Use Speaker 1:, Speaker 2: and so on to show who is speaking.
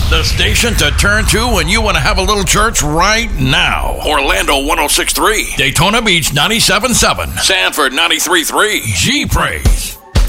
Speaker 1: The station to turn to when you want to have a little church right now. Orlando 106.3. Daytona Beach 97.7. Sanford 93.3. G-Praise.